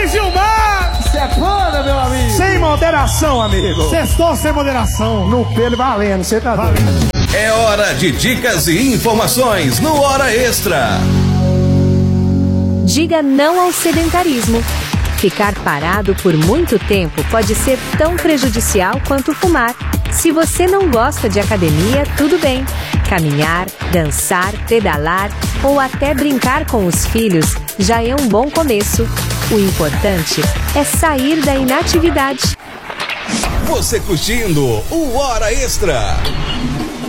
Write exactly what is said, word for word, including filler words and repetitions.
Aí, Gilmar! Sepana, meu amigo! Sem moderação, amigo! Sextou sem moderação! No pelo valendo, você tá valendo. É hora de dicas e informações no Hora Extra. Diga não ao sedentarismo. Ficar parado por muito tempo pode ser tão prejudicial quanto fumar. Se você não gosta de academia, tudo bem. Caminhar, dançar, pedalar ou até brincar com os filhos já é um bom começo. O importante é sair da inatividade. Você curtindo o Hora Extra.